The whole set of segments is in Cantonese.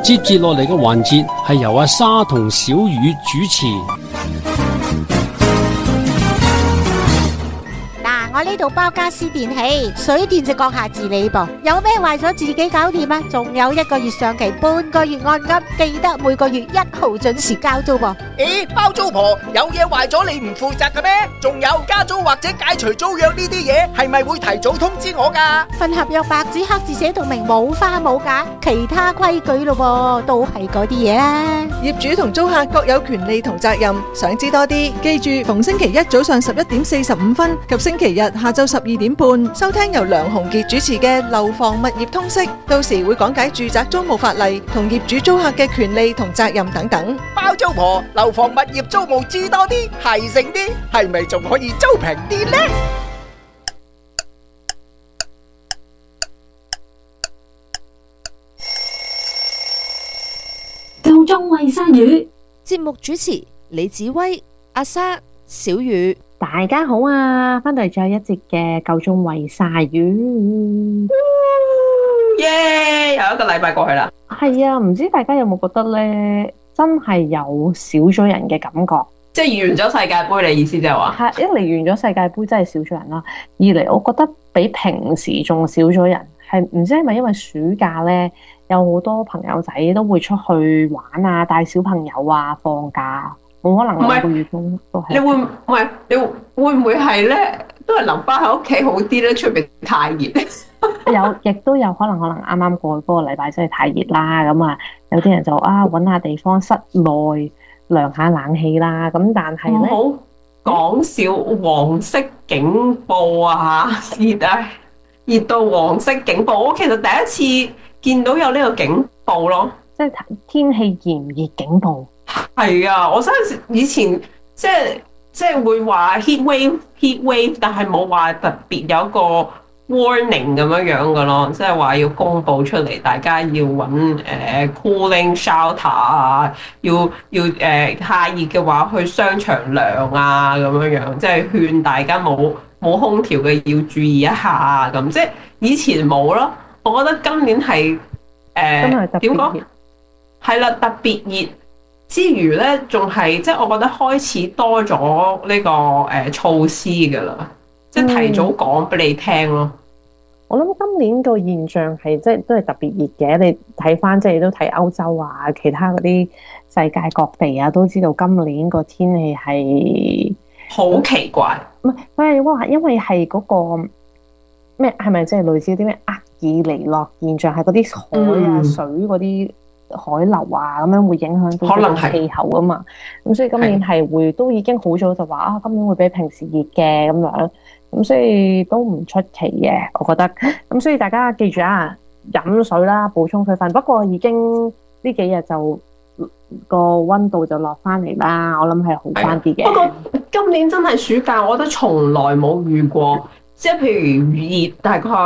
接住落嚟嘅環節係由阿沙同小雨主持。 我呢度包家私電器，水電就閣下自理噃。有咩壞咗自己搞掂啊！仲有1個月上期，半個月按金，記得每個月1號準時交租噃。 咦，包租婆有嘢壞咗你唔負責嘅咩？仲有加租或者解除租約呢啲嘢，係咪會提早通知我㗎？ 份合約白紙黑字寫到明，冇花冇假，其他規矩咯噃，都係嗰啲嘢啦。 業主同租客各有權利同責任，想知多啲，記住逢星期一早上11:45及星期日下晝12點半，收聽由梁鴻傑主持嘅《樓房物業通識》，到時會講解住宅租務法例同業主租客嘅權利同責任等等。 包租婆，樓房物業租務知多啲，係剩啲，係咪仲可以租平啲呢？ 夠鐘餵鯊魚， 節目主持李子威、阿莎、小雨。 大家好啊！翻到嚟最後一節嘅夠鐘餵鯊魚， 耶！又一個禮拜過去啦。 係啊，唔知大家有冇覺得咧，真係有少咗人嘅感覺？ 即係完咗世界盃，你意思即係話？ 係，一嚟完咗世界盃真係少咗人啦，二嚟我覺得比平時仲少咗人，係唔知係咪因為暑假咧，有好多朋友仔都會出去玩啊，帶小朋友啊，放假。冇可能兩個月都係。 你會唔會係咧？都係留翻喺屋企好啲咧？出邊太熱。 亦都有可能啱啱過去嗰個禮拜真係太熱啦。咁啊，有啲人就揾下地方室內涼下冷氣啦。咁但係咧， 唔好講笑，黃色警報啊！熱到黃色警報。我其實第一次見到有呢個警報咯， 即係天氣炎熱警報。 係啊，我真係以前即係會話 heat wave， 但係冇話特別有一個 warning 咁樣嘅咯，即係話要公佈出嚟，大家要揾cooling shelter 啊，要太熱嘅話去商場涼啊咁樣，即係勸大家冇空調嘅要注意一下咁，即係以前冇咯，我覺得今年係點講？係啦，特別熱。之餘咧，仲係即係我覺得開始多咗呢個措施㗎啦，即係提早講俾你聽咯。 我諗今年個現象係即係都係特別熱嘅，你睇翻即係都睇歐洲啊，其他嗰啲世界各地啊，都知道今年個天氣係好奇怪。 唔係佢係話因為係嗰個咩係咪即係類似啲咩厄爾尼諾現象，係嗰啲海啊、水嗰啲。海流啊，咁樣會影響到個氣候啊嘛，咁所以今年係會都已經好早就話今年會比平時熱嘅咁樣，咁所以都唔出奇嘅，我覺得。咁所以大家記住啊，飲水啦，補充水分。不過已經呢幾日就個溫度就落翻嚟啦，我諗係好翻啲嘅。 不過今年真係暑假，我覺得從來冇遇過。即係譬如熱大概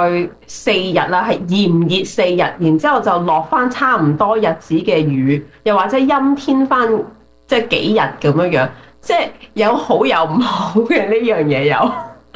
4日啦，係炎熱4日，然之後就落翻差唔多日子嘅雨，又或者陰天翻即係幾日咁樣樣，即係有好有唔好嘅呢樣嘢有，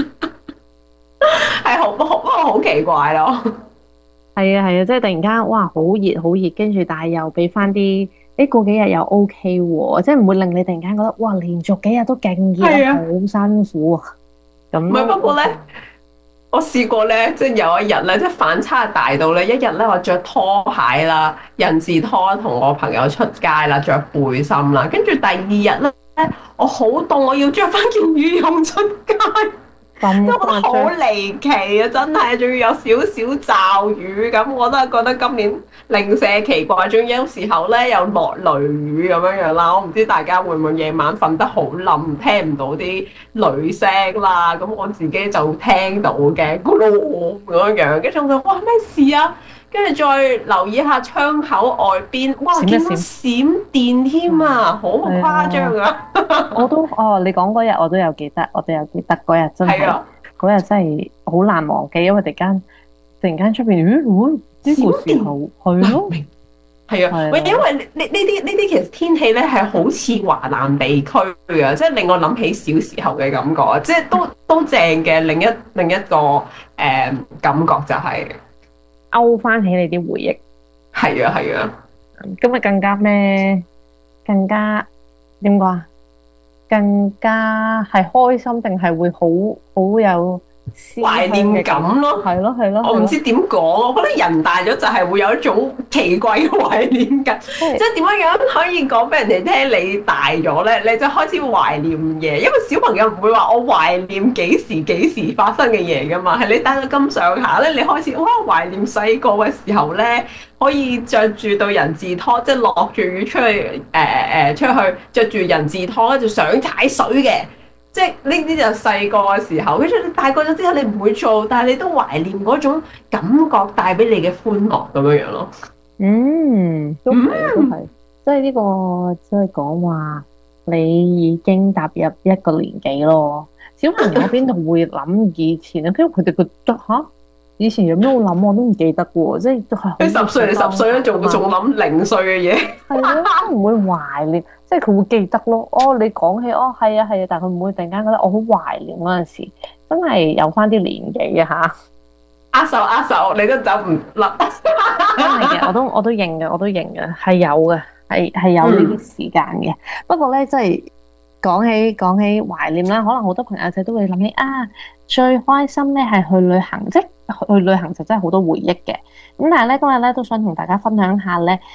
係好奇怪咯。 係啊，即係突然間哇好熱，跟住但係又俾翻啲過幾日又 OK 喎，即係唔會令你突然間覺得哇連續幾日都勁熱，好辛苦啊！ 唔係，不過咧，我試過咧，即係有一日咧，即係反差大到咧，一日咧我着拖鞋啦，人字拖同我朋友出街啦，着背心啦，跟住第二日咧，我好凍，我要着翻件羽絨出街，真係覺得好離奇啊！真係，仲要有少少驟雨咁，我都係覺得今年零舍奇怪，仲有時候咧又落雷雨咁樣啦。我唔知大家會唔會夜晚瞓得好冧，聽唔到啲雷聲啦。咁我自己就聽到嘅，咕嚕咁樣，跟住我就哇咩事啊？跟住再留意下窗口外邊，哇見到閃電添啊，好誇張啊！ 我都你講嗰日我都有記得，嗰日真係嗰日真係好難忘記，因為突然間出邊呢個時候係咯， 係啊，喂，因為呢啲其實天氣咧係好似華南地區啊，即係令我諗起小時候嘅感覺啊，即係都正嘅。另一個感覺就係勾翻起你啲回憶。係啊， 今日更加咩？更加點講啊？更加係開心定係會好有懷念感咯？ 係咯係咯， 我唔知點講，我覺得人大咗就係會有一種奇怪嘅懷念感，即係點樣可以講俾人哋聽你大咗咧，你就開始懷念嘢，因為小朋友唔會話我懷念幾時發生嘅嘢噶嘛，係你大到咁上下咧，你開始哇懷念細個嘅時候咧，可以着住對人字拖，即係落住雨出去出去着住人字拖，跟住想踩水嘅。即係呢啲就細個嘅時候，跟住你大個咗之後你唔會做，但係你都懷念嗰種感覺帶俾你嘅歡樂咁樣樣咯。 都係，即係呢個即係講話你已經踏入一個年紀咯。小朋友邊度會諗以前啊？因為佢哋覺得吓。以前有咩好諗我都唔記得喎，即係佢10歲你10歲咧，仲諗0歲嘅嘢， 係咯，都唔會懷念，即係佢會記得咯。哦，你講起哦，係啊，但係佢唔會突然間覺得我好懷念嗰陣時，真係有翻啲年紀嘅嚇。 握手，你都走唔甩。 真係嘅，我都認嘅，係有嘅，係有呢啲時間嘅。不過咧，即係講起懷念啦，可能好多朋友仔都會諗起啊，最開心咧係去旅行，即係去旅行就真係好多回憶嘅。咁但係咧今日咧都想同大家分享下咧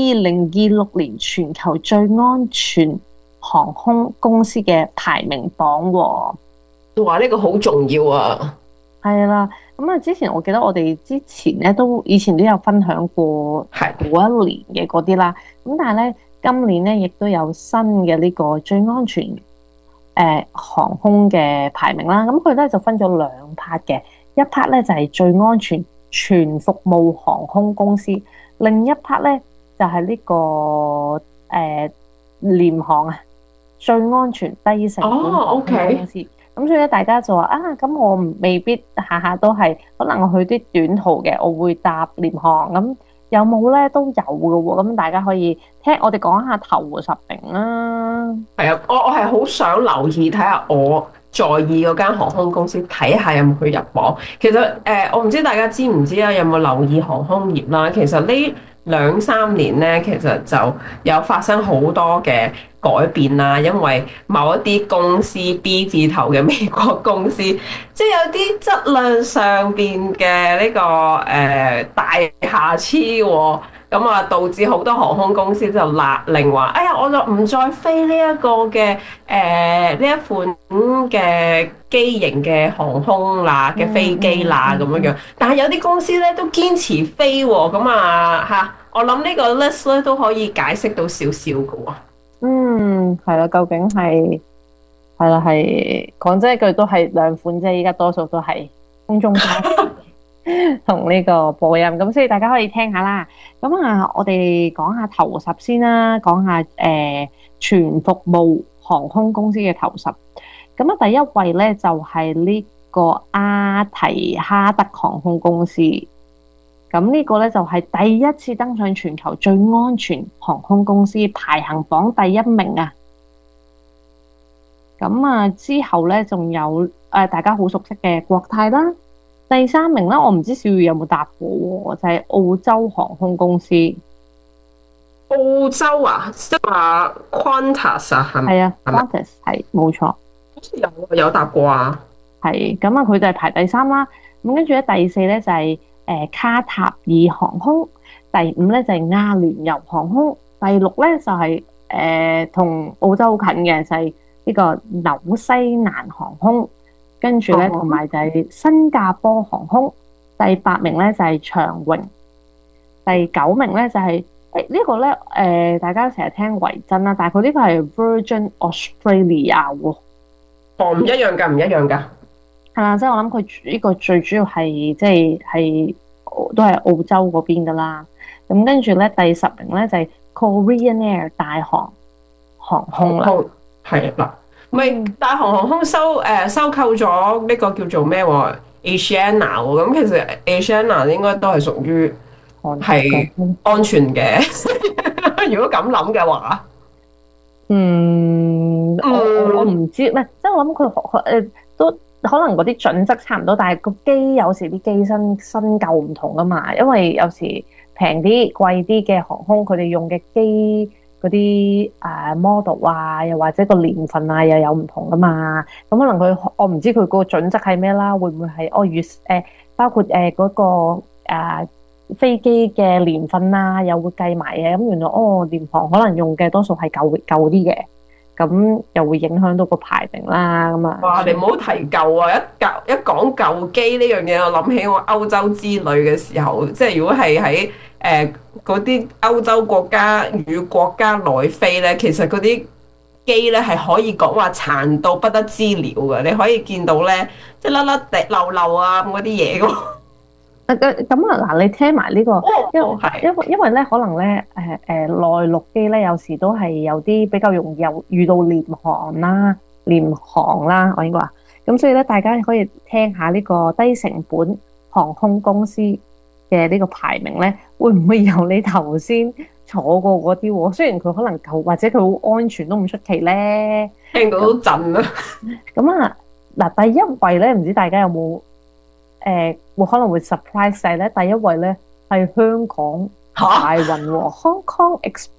，2026年全球最安全航空公司嘅排名榜喎。 哇！呢個好重要啊。 係啦，咁啊之前我記得我哋之前咧以前都有分享過嗰一年嘅嗰啲啦。咁但係咧今年咧亦都有新嘅呢個最安全航空嘅排名啦。咁佢咧就分咗2 part 嘅，一 part 咧就係最安全全服務航空公司，另一 part 咧就係呢個廉航啊，最安全低成本航空公司。咁所以咧，大家就話啊，咁我未必下下都係，可能我去啲短途嘅，我會搭廉航。咁有冇咧都有嘅喎。咁大家可以聽我哋講下頭10名啦。 係啊，我係好想留意睇下我在意嗰間航空公司，睇下有冇佢入榜。其實我唔知大家知唔知啊？有冇留意航空業啦？其實呢2、3年咧，其實就有發生好多嘅改變啦，因為某一啲公司 B 字頭嘅美國公司，即係有啲質量上邊嘅呢個大瑕疵喎，咁啊導致好多航空公司就勒令話，哎呀，我就唔再飛呢一個嘅呢一款嘅機型嘅航空啦嘅飛機啦咁樣樣，但係有啲公司咧都堅持飛喎，咁啊嚇，我諗呢個 list 咧都可以解釋到少少嘅喎。 係啦，究竟係講真一句都係2款啫，依家多數都係空中巴同呢個波音，咁所以大家可以聽下啦。咁啊，我哋講下頭10先啦，講下全服務航空公司嘅頭10。咁啊，第一位咧就係呢個阿提哈德航空公司。咁呢個咧就係第一次登上全球最安全航空公司排行榜第1名啊！咁啊之後咧仲有大家好熟悉嘅國泰啦，第3名咧我唔知小雨有冇答過喎，就係澳洲航空公司。 澳洲啊，即係話 Qantas 啊，係咪？ 係啊 Qantas 係冇錯。 好似有答過啊。係， 咁啊佢就係排第3啦。咁跟住咧第4咧就係卡塔爾航空，第5咧就係阿聯酋航空，第6咧就係同澳洲好近嘅就係呢個紐西蘭航空，跟住咧同埋就係新加坡航空，第8名咧就係長榮，第9名咧就係呢個咧大家成日聽維珍啦，但係佢呢個係 Virgin Australia 喎。 唔一樣㗎，唔一樣㗎。 係啦，即係我諗佢呢個最主要係係都係澳洲嗰邊噶啦。咁跟住咧第10名咧就係 Korean Air 大韓航空啦。 係啦，咪大韓航空收購咗呢個叫做咩喎 Asiana 喎。咁其實 Asiana 應該都係屬於係安全嘅。如果咁諗嘅話， 我唔知咩，即係我諗佢都。可能嗰啲準則差唔多，但係個機有時啲機身舊唔同㗎嘛，因為有時平啲、貴啲嘅航空，佢哋用嘅機嗰啲model 啊，又或者個年份啊，又有唔同噶嘛。咁可能我唔知佢個準則係咩啦，會唔會係包括嗰個飛機嘅年份啊，又會計埋嘅。咁原來廉航可能用嘅多數係舊啲嘅，咁又會影響到個排名啦。咁啊， 哇！你唔好提舊啊！一講舊機呢樣嘢，我諗起我歐洲之旅嘅時候，即係如果係喺嗰啲歐洲國家與國家內飛咧，其實嗰啲機咧係可以講話殘到不得之了嘅。你可以見到咧，即係甩甩地漏漏啊咁嗰啲嘢嘅。 咁啊嗱，你聽埋呢個，因為咧可能咧內陸機咧有時都係有啲比較容易遇到廉航啦，我應該話，咁所以咧大家可以聽下呢個低成本航空公司嘅呢個排名咧，會唔會有你頭先坐過嗰啲？雖然佢可能舊或者佢好安全都唔出奇咧， 聽到都震啦。 咁啊嗱，第一位咧唔知大家有冇？會可能會 surprise 曬咧，第一位咧係香港快運喎，Hong Kong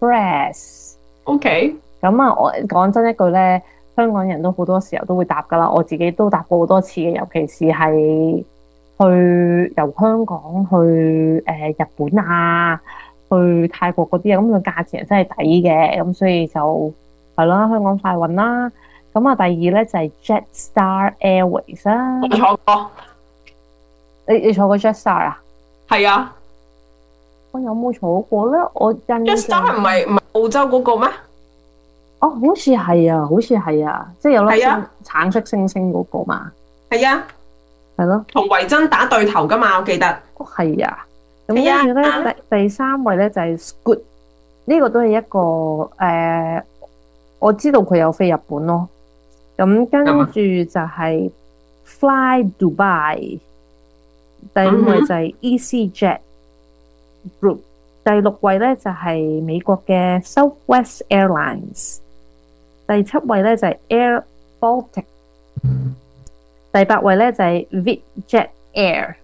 Express。OK。咁啊，我講真一句咧，香港人都好多時候都會搭噶啦，我自己都搭過好多次嘅，尤其是係去由香港去日本啊，去泰國嗰啲啊，咁個價錢真係抵嘅，咁所以就係啦，香港快運啦。咁啊，第二咧就係 Jetstar Airways 啦。 我坐過。 你坐過 Jetstar 啊？ 係啊。 我有冇坐過咧？我印象 Jetstar 唔係澳洲嗰個咩？ 哦，好似係啊，即係有粒橙色星星嗰個嘛。係啊。係咯。同維珍打對頭噶嘛，我記得。哦，係啊。咁跟住咧，第三位咧就係 Scoot，呢個都係一個我知道佢有飛日本咯。咁跟住就係 Fly Dubai。第五位就係 EasyJet Group， 第六位咧就係美國嘅 Southwest Airlines， 第七位咧就係 Air Baltic， 第八位咧就係 VietJet Air，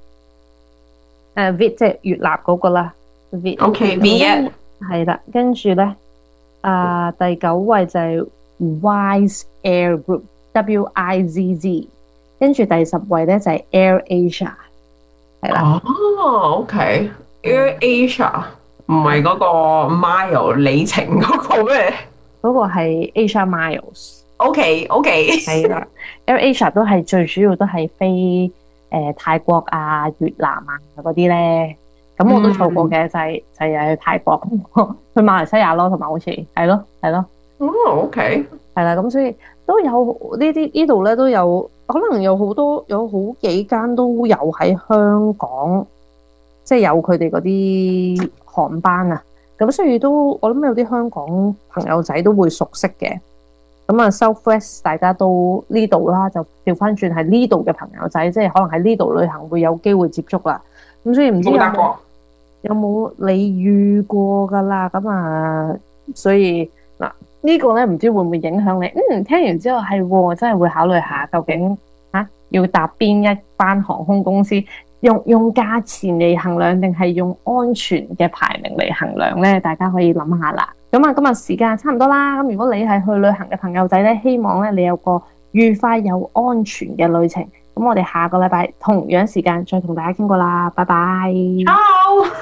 Viet 即係越南嗰個啦 ，Viet， 係啦，跟住咧第九位就係 Wizz Air Group，WIZZ， 跟住第十位咧就係 Air Asia。係啦。OK，Air Asia 唔係嗰個 mile 里程嗰個咩？嗰個係 Asia Miles。OK， 係啦。Air Asia 都係最主要都係飛泰國啊、越南啊嗰啲咧。咁我都坐過嘅，就係去泰國，去馬來西亞咯，同埋好似係咯。OK，係啦。咁所以都有呢度咧都有。可能有好幾間都有喺香港，即係有佢哋嗰啲航班啊。咁所以我諗有啲香港朋友仔都會熟悉嘅。咁啊 Southwest 大家都呢度啦，就調翻轉係呢度嘅朋友仔，即係可能喺呢度旅行會有機會接觸啦。咁所以唔知有冇你遇過噶啦？咁啊，所以嗱。呢個咧唔知會唔會影響你？聽完之後係真係會考慮下，究竟要搭邊一班航空公司，用價錢嚟衡量，定係用安全嘅排名嚟衡量咧？大家可以諗下啦。咁啊，今日時間差唔多啦。咁如果你係去旅行嘅朋友仔咧，希望咧你有個愉快又安全嘅旅程。咁我哋下個禮拜同樣時間再同大家傾過啦。拜拜。Ciao